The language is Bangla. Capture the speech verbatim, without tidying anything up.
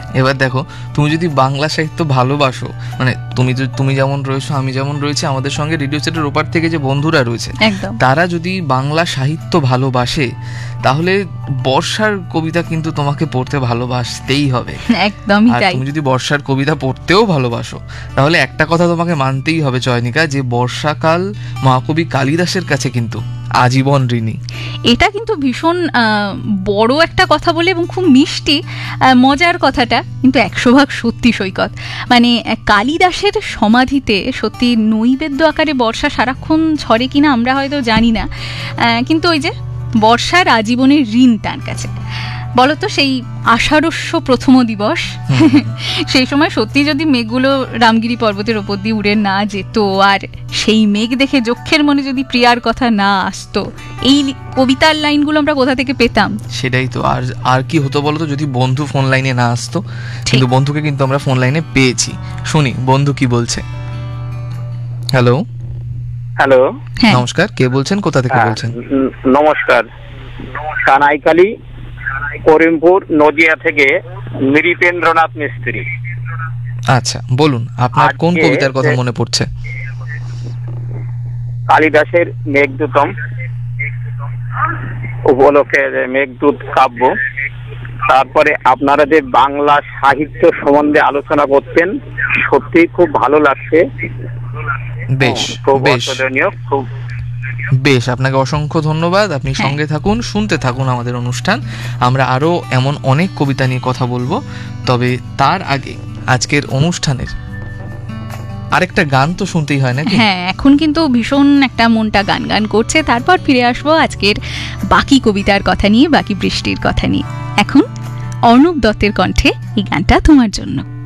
এবার দেখো, তুমি যদি বাংলা সাহিত্য ভালোবাসো, মানে তুমি তুমি যেমন রয়েছো, আমি যেমন রয়েছি, আমাদের সঙ্গে রেডিও সেটের ওপার থেকে যে বন্ধুরা রয়েছে তারা যদি বাংলা সাহিত্য ভালোবাসে, তাহলে বর্ষার কবিতা কিন্তু তোমাকে পড়তে ভালোবাসতেই হবে। একদমই তাই। আর তুমি যদি বর্ষার কবিতা পড়তেও ভালোবাসো, তাহলে একটা কথা তোমাকে মানতেই হবে চয়নিকা, যে বর্ষাকাল মহাকবি কালিদাসের কাছে কিন্তু আজীবন ঋণী। এটা কিন্তু ভীষণ বড় একটা কথা বলে, এবং খুব মিষ্টি মজার কথাটা কিন্তু একশো ভাগ সত্যি সৈকত। মানে কালিদাসের সমাধিতে সত্যি নৈবেদ্য আকারে বর্ষা সারাক্ষণ ঝরে কিনা আমরা হয়তো জানি না, কিন্তু ওই যে বর্ষার আজীবনের ঋণ তার কাছে। বলতো সেই আষাঢ়স্য প্রথম দিবস, সেই সময় সত্যি যদি মেঘগুলো রামগিরি পর্বতের ওপর দিয়ে উড়ে না যেত, আর সেই মেঘ দেখে যক্ষের মনে যদি প্রিয়ার কথা না আসতো, এই কবিতার লাইনগুলো আমরা কোথা থেকে পেতাম? সেটাই তো। আর আর কি হতো বলতো, যদি বন্ধু ফোন লাইনে না আসতো। কিন্তু বন্ধুকে কিন্তু আমরা ফোন লাইনে পেয়েছি। শুনি বন্ধু কি বলছে। হ্যালো হ্যালো, নমস্কার, কে বলছেন, কোথা থেকে বলছেন? নমস্কার, কানাইকালী করিমপুর নদিয়া থেকে মৃতেন্দ্রনাথ মিস্ত্রি। আচ্ছা, বলুন আপনার কোন কবিতার কথা মনে পড়ছে? কালিদাসের মেঘদূতম উপলক্ষে মেঘদূত কাব্য। তারপরে আপনারা যে বাংলা সাহিত্য সম্বন্ধে আলোচনা করতেন, সত্যি খুব ভালো লাগছে। বেশ বেশ খুব বেশ, আপনাকে অসংখ্য ধন্যবাদ। আপনি সঙ্গে থাকুন, শুনতে থাকুন আমাদের অনুষ্ঠান। আমরা আরো এমন অনেক কবিতা নিয়ে কথা বলবো, তবে তার আগে আজকের অনুষ্ঠানের আরেকটা গান তো শুনতেই হয় নাকি? হ্যাঁ, এখন কিন্তু ভীষণ একটা মনটা গান গান করছে। তারপর ফিরে আসবো আজকের বাকি কবিতার কথা নিয়ে, বাকি বৃষ্টির কথা নিয়ে। এখন অর্ণব দত্তের কণ্ঠে এই গানটা তোমার জন্য।